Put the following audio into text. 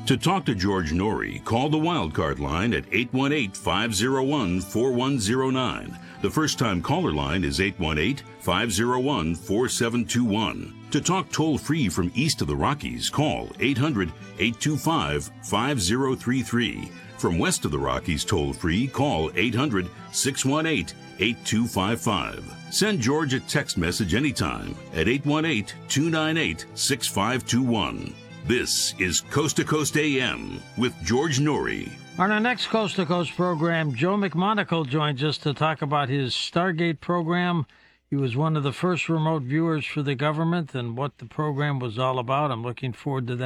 To talk to George Norrie, call the Wildcard line at 818-501-4109. The first-time caller line is 818-501-4721. To talk toll-free from east of the Rockies, call 800-825-5033. From west of the Rockies toll-free, call 800-618-8255. Send George a text message anytime at 818-298-6521. This is Coast to Coast AM with George Norrie. On our next Coast to Coast program, Joe McMonagle joins us to talk about his Stargate program. He was one of the first remote viewers for the government and what the program was all about. I'm looking forward to that.